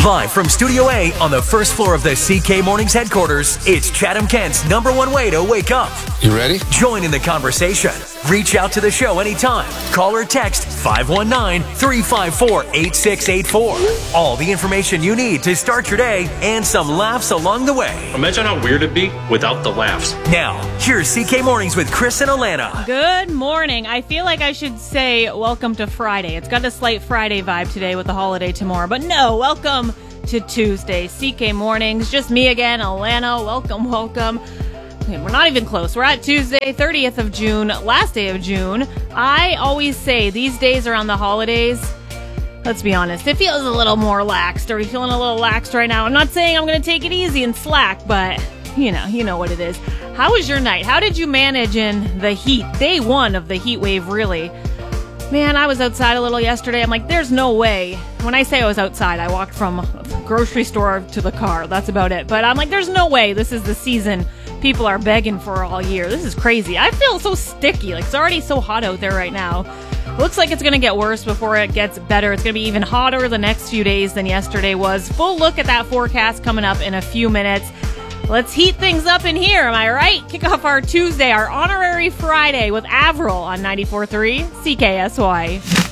Live from Studio A on the first floor of the CK Mornings headquarters, it's Chatham-Kent's #1 way to wake up. You ready? Join in the conversation. Reach out to the show anytime. Call or text 519-354-8684. All the information you need to start your day and some laughs along the way. Imagine how weird it'd be without the laughs. Now, here's CK Mornings with Chris and Alana. Good morning. I feel like I should say welcome to Friday. It's got a slight Friday vibe today with the holiday tomorrow. But no, welcome to Tuesday. CK Mornings. Just me again, Alana. Welcome, welcome. We're not even close. We're at Tuesday, 30th of June, last day of June. I always say these days around the holidays, let's be honest, it feels a little more laxed. Are we feeling a little laxed right now? I'm not saying I'm going to take it easy and slack, but you know what it is. How was your night? How did you manage in the heat? Day one of the heat wave, really. Man, I was outside a little yesterday. I'm like, there's no way. When I say I was outside, I walked from the grocery store to the car. That's about it. But I'm like, there's no way this is the season people are begging for all year. This is crazy. I feel so sticky. Like, it's already so hot out there right now. Looks like it's going to get worse before it gets better. It's going to be even hotter the next few days than yesterday was. Full look at that forecast coming up in a few minutes. Let's heat things up in here, am I right? Kick off our Tuesday, our honorary Friday with Avril on 94.3 CKSY.